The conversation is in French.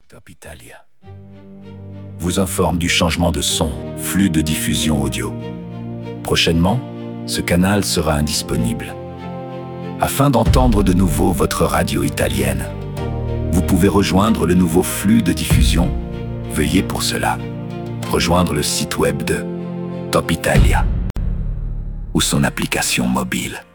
Top Italia vous informe du changement de son, flux de diffusion audio. Prochainement, ce canal sera indisponible. Afin d'entendre de nouveau votre radio italienne, vous pouvez rejoindre le nouveau flux de diffusion. Veuillez pour cela rejoindre le site web de Top Italia ou son application mobile.